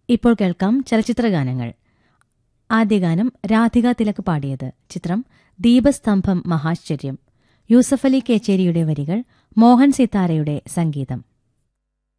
ഇപ്പോൾ കേൾക്കാം ചലച്ചിത്രഗാനങ്ങൾ. ആദ്യ ഗാനം രാധിക തിലക് പാടിയത്. ചിത്രം ദീപസ്തംഭം മഹാശ്ചര്യം. യൂസഫ് അലി കേച്ചേരിയുടെ വരികൾ, മോഹൻ സിത്താരയുടെ സംഗീതം.